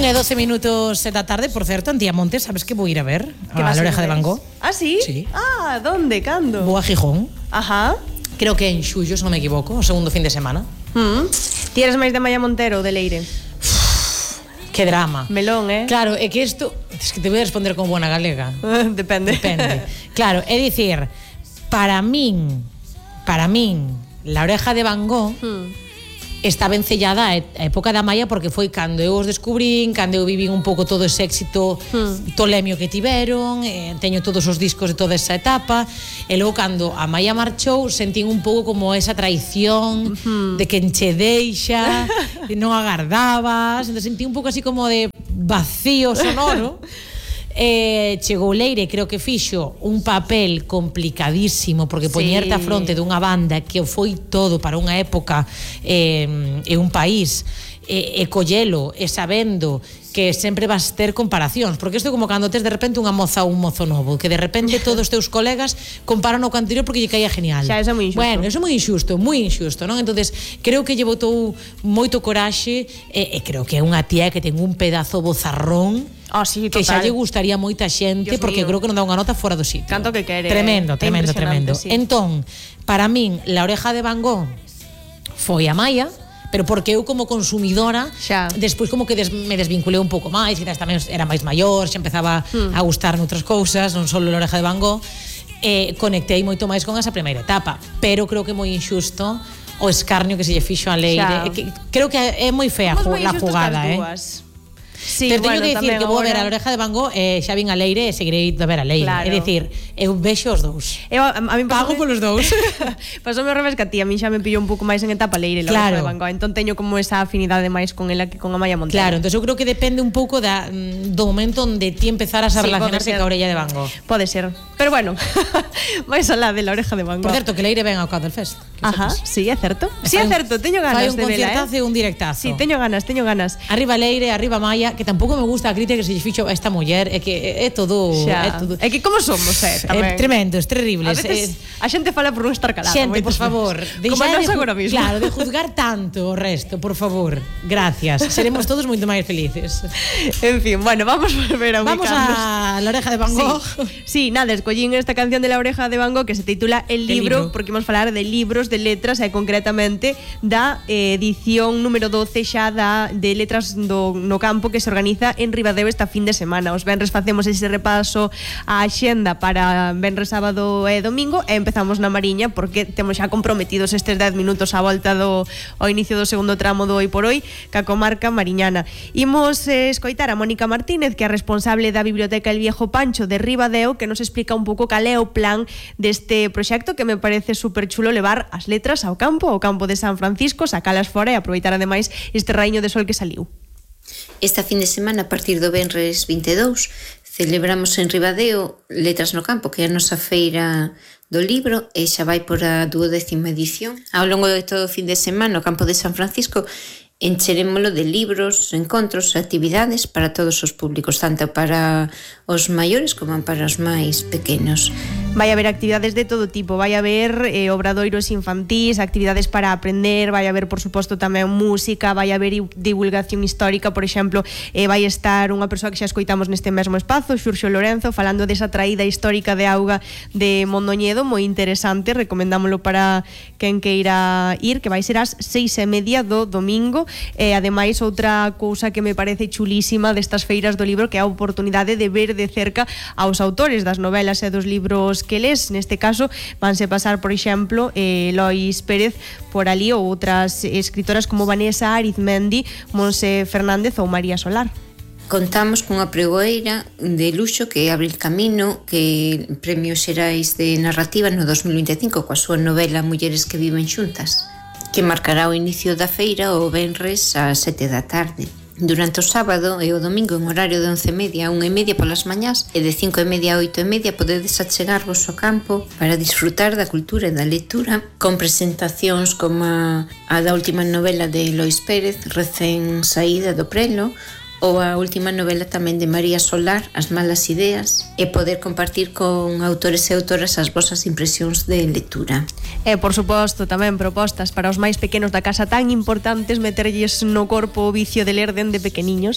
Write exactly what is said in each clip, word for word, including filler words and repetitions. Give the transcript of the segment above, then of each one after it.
e doce minutos da tarde, por certo, en Diamonte, sabes que vou ir a ver a La Oreja de Van Gogh. Ah, sí? Sí. Ah, ¿dónde? ¿Cando? Vou a Gijón. Ajá. Creo que en xullo, se non me equivoco, o segundo fin de semana. Mm. Ti eres máis de Maya Montero ou de Leire? Que drama. Melón, eh? Claro, é que isto, es que te voy a responder como buena galega. Depende. Depende. Claro, é dicir, para min, para min, La Oreja de Van Gogh mm. está vencellada a época da Maya porque foi cando eu os descubrín, cando eu vivín un pouco todo ese éxito hmm. tolemio que tiveron, eh, teño todos os discos de toda esa etapa, e logo cando a Maya marchou sentín un pouco como esa traición hmm. de que enche deixa, non agardabas, entón sentí un pouco así como de vacío sonoro. Eh, chegou Leire, creo que fixo un papel complicadísimo porque poñerte sí. a fronte dunha banda que foi todo para unha época eh, e un país e, e collelo e sabendo que sempre vas ter comparacións, porque isto é como cando tes de repente unha moza ou un mozo novo, que de repente todos os teus colegas comparan o anterior porque lle caía genial. Xa, eso é moi injusto. Bueno, eso é moi injusto, moi injusto, non? Entonces, creo que lle botou moito coraxe e, e creo que é unha tía que ten un pedazo bozarrón. Oh, sí, que xa lle gustaría moita xente. Dios porque mío. Creo que non dá unha nota fora do sitio. Canto que quere. Tremendo, tremendo, tremendo. Sí. Entón, para min, La Oreja de Van Gogh foi a Maya, pero porque eu como consumidora xa. Despois como que des, me desvinculei un pouco máis, quizás tamén era máis maior, xa empezaba hmm. a gustarme outras cousas, non só La Oreja de Van Gogh, e conectei moito máis con esa primeira etapa, pero creo que é moi injusto o escarnio que se lle fixo a Leire. Que, creo que é moi fea a jugada, eh. Sí, te teño bueno, que dicir que vou a ver a La Oreja de Van Gogh e xa vin a Leire e seguirei a ver a Leire. Claro. É dicir, eu vexo os dous. Eu, a, a mí pago polos dous. Pasoume ao revés que a ti, a mí xa me pillou un pouco máis en etapa Leire, La Oreja de Van Gogh. Entón teño como esa afinidade máis con ela que con a Maya Montero. Claro, entón eu creo que depende un pouco da, do momento onde ti empezaras a sí, relacionarse ca Orella de Van Gogh. Pode ser. Pero bueno, máis alá de La Oreja de Van Gogh. Por certo, que Leire ven ao Candle Fest. Ajá, sí, é certo. Sí, é certo, teño ganas de vela, eh. Fai un concertazo e un directazo. Sí, teño ganas, teño ganas. Arriba Leire, arriba Maya, que tampouco me gusta a crítica que se lle fixo a esta muller, é que é todo, é todo. É que como somos, eh, tamén. É tremendo, es terrible. A veces eh, a xente fala por non estar calada. Xente, por favor, como nós agora mismo. Claro, de juzgar tanto o resto, por favor. Gracias. Seremos todos moito máis felices. En fin, bueno, vamos a volver a ubicarnos. Vamos a La Oreja de Van Gogh. Sí, sí, nada, escollín esta canción de La Oreja de Van Gogh que se titula El libro, libro. Porque vamos falar de libros, de letras e concretamente da eh, edición número doce xa da de letras do, no campo que se organiza en Ribadeo esta fin de semana. Os venres facemos ese repaso á axenda para venres, sábado e domingo e empezamos na Mariña porque temos xa comprometidos estes dez minutos á volta do ao inicio do segundo tramo do Hoy por Hoy ca comarca mariñana. Imos eh, escoitar a Mónica Martínez, que é responsable da Biblioteca El Viejo Pancho de Ribadeo, que nos explica un pouco cal é o plan deste proxecto que me parece super chulo levar as letras ao campo, ao campo de San Francisco, sacalas fora e aproveitar ademais este raíño de sol que saliu. Esta fin de semana, a partir do venres vinte e dous, celebramos en Ribadeo Letras no Campo, que é a nosa feira do libro, e xa vai por a duodécima edición. Ao longo de todo o fin de semana, no campo de San Francisco, encherémolo de libros, encontros, actividades para todos os públicos, tanto para os maiores como para os máis pequenos. Vai haber actividades de todo tipo, vai haber eh, obradoiros infantís, actividades para aprender, vai haber, por suposto, tamén música, vai haber divulgación histórica, por exemplo, eh, vai estar unha persoa que xa escoitamos neste mesmo espazo, Xurxo Lorenzo, falando desa traída histórica de auga de Mondoñedo, moi interesante, recomendámoslo para quen queira ir, que vai ser ás seis e media do domingo. E ademais outra cousa que me parece chulísima destas feiras do libro, que é a oportunidade de ver de cerca aos autores das novelas e dos libros que les. Neste caso vanse pasar, por exemplo, eh, Lois Pérez por ali, ou outras escritoras como Vanessa Arizmendi, Monse Fernández ou María Solar. Contamos cunha pregoeira de luxo que abre el camino, que Premios Xerais de Narrativa no dos mil vinte e cinco coa súa novela Mulleres que viven xuntas, que marcará o inicio da feira o venres ás sete da tarde. Durante o sábado e o domingo en horario de once e media a unha e media polas mañás e de cinco e media a oito e media podedes achegarvos ao campo para disfrutar da cultura e da lectura con presentacións como a da última novela de Lois Pérez, recén saída do prelo, ou a última novela tamén de María Solar, As malas ideas, e poder compartir con autores e autoras as vosas impresións de lectura. E, por suposto, tamén propostas para os máis pequenos da casa, tan importantes meterlles no corpo o vicio de ler dende pequeniños.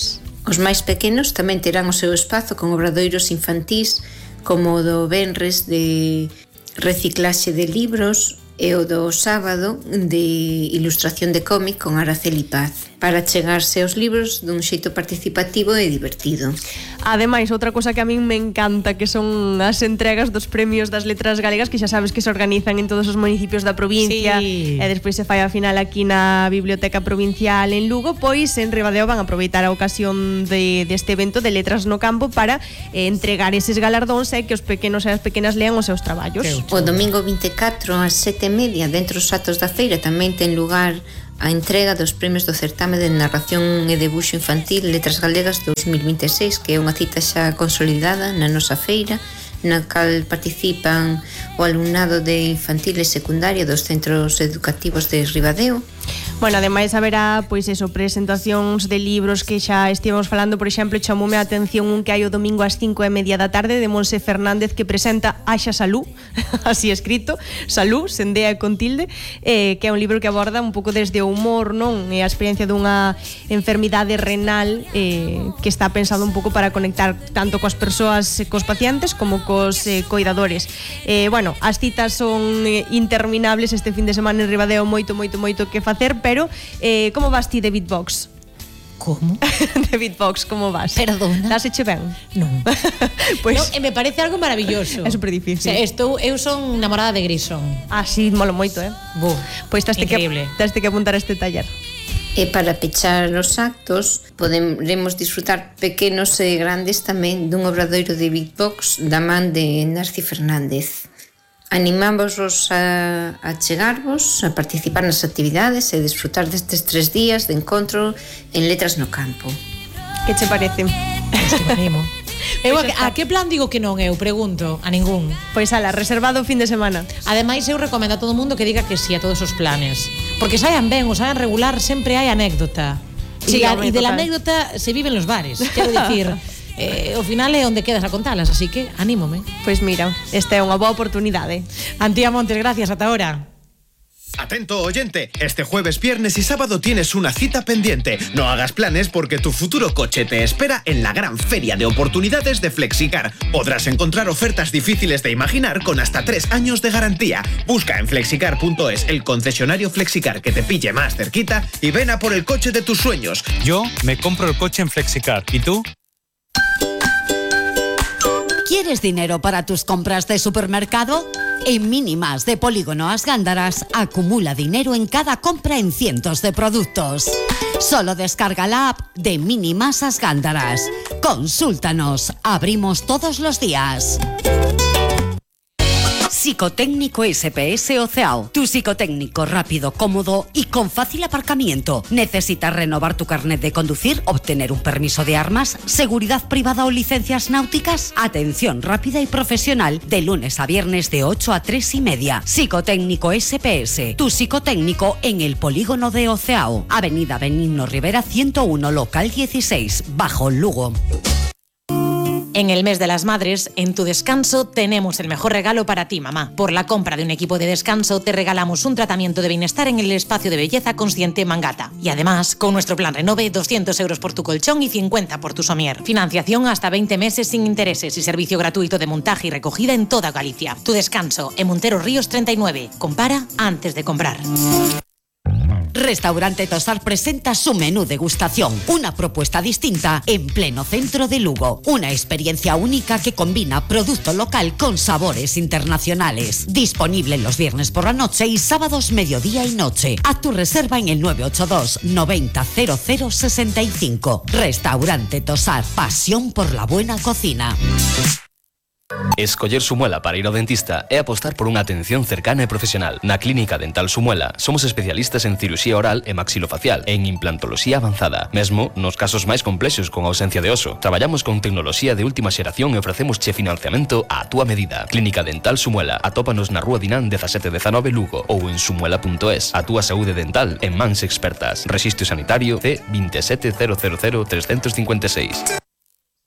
Os máis pequenos tamén terán o seu espazo con obradoiros infantís como o do venres de reciclaxe de libros e o do sábado de ilustración de cómic con Araceli Paz, para chegarse aos libros dun xeito participativo e divertido. Ademais, outra cosa que a min me encanta, que son as entregas dos premios das letras galegas, que xa sabes que se organizan en todos os municipios da provincia, sí. E despois se fai a final aquí na Biblioteca Provincial en Lugo. Pois en Ribadeo van a aproveitar a ocasión de, deste evento de Letras no Campo para eh, entregar eses galardóns e que os pequenos e as pequenas lean os seus traballos. O domingo vinte e catro ás sete e media, dentro dos atos da feira, tamén ten lugar a entrega dos premios do certame de narración e debuxo infantil Letras Galegas dous mil vinte e seis, que é unha cita xa consolidada na nosa feira, na cal participan o alumnado de infantil e secundaria dos centros educativos de Ribadeo. Bueno, ademais haberá, pois eso, presentacións de libros que xa estivemos falando. Por exemplo, chamoume a atención un que hai o domingo ás cinco e media da tarde de Monse Fernández, que presenta Axa Salú, así escrito, Salú, sen dea e con tilde, eh, que é un libro que aborda un pouco desde o humor, non? E a experiencia dunha enfermidade renal eh, que está pensado un pouco para conectar tanto coas persoas, cos pacientes, como cos eh, coidadores. Eh, bueno, as citas son eh, interminables este fin de semana en Ribadeo, moito, moito, moito que facer, pero eh, como vas ti de beatbox? Como? De beatbox, como vas? Perdona. Das hecho ben? Non. Pois No, e me parece algo maravilloso. É super difícil. O sea, estou, eu son namorada de Grison. Ah, sí, molo moito, eh? Bo, Pois taste que, increíble. taste que apuntar a este taller. E para pechar os actos, poderemos disfrutar pequenos e grandes tamén dun obradoiro de beatbox da man de Narci Fernández. Animámosvos a, a chegarvos, a participar nas actividades e disfrutar destes tres días de encontro en Letras no Campo. Que che parece? Animo. Eu a, a que plan digo que non? Eu pregunto, a ningún. Pois ala, reservado o fin de semana. Ademais, eu recomendo a todo mundo que diga que sí a todos os planes, porque saian ben ou saian regular, sempre hai anécdota. Sí, e, la, hombre, e de la total. anécdota se vive en los bares. Quero dicir, eh, ao final é onde quedas a contalas, así que anímome. Pois mira, esta é unha boa oportunidade. Antía Montes, gracias, ata ahora. Atento oyente, este jueves, viernes y sábado tienes una cita pendiente. No hagas planes porque tu futuro coche te espera en la gran feria de oportunidades de Flexicar. Podrás encontrar ofertas difíciles de imaginar con hasta tres años de garantía. Busca en flexicar punto es el concesionario Flexicar que te pille más cerquita y ven a por el coche de tus sueños. Yo me compro el coche en Flexicar. ¿Y tú? ¿Quieres dinero para tus compras de supermercado? En Mínimas de Polígono As Gándaras acumula dinero en cada compra en cientos de productos. Solo descarga la app de Mínimas As Gándaras. Consúltanos, abrimos todos los días. Psicotécnico S P S Oceao. Tu psicotécnico rápido, cómodo y con fácil aparcamiento. ¿Necesitas renovar tu carnet de conducir? ¿Obtener un permiso de armas? ¿Seguridad privada o licencias náuticas? Atención rápida y profesional de lunes a viernes de ocho a tres y media. Psicotécnico S P S. Tu psicotécnico en el polígono de Oceao. Avenida Benigno Rivera ciento uno, local dieciséis, Bajo Lugo. En el mes de las madres, en Tu Descanso, tenemos el mejor regalo para ti, mamá. Por la compra de un equipo de descanso, te regalamos un tratamiento de bienestar en el espacio de belleza Consciente Mangata. Y además, con nuestro plan Renove, doscientos euros por tu colchón y cincuenta por tu somier. Financiación hasta veinte meses sin intereses y servicio gratuito de montaje y recogida en toda Galicia. Tu Descanso, en Montero Ríos treinta y nueve. Compara antes de comprar. Restaurante Tosar presenta su menú degustación, una propuesta distinta en pleno centro de Lugo, una experiencia única que combina producto local con sabores internacionales. Disponible los viernes por la noche y sábados mediodía y noche. Haz tu reserva en el nueve ocho dos noventa cero cero sesenta y cinco. Restaurante Tosar, pasión por la buena cocina. Escoller Sumuela para ir ao dentista é apostar por unha atención cercana e profesional. Na Clínica Dental Sumuela somos especialistas en cirurxía oral e maxilofacial e en implantoloxía avanzada. Mesmo nos casos máis complexos con ausencia de oso. Traballamos con tecnoloxía de última xeración e ofrecemos che financiamento á túa medida. Clínica Dental Sumuela. Atópanos na Rúa Dinán dezasete dezanove Lugo ou en sumuela punto es. A túa saúde dental en mans expertas. Rexistro sanitario C veinte e sete cero cero cero trescentos cincuenta e seis.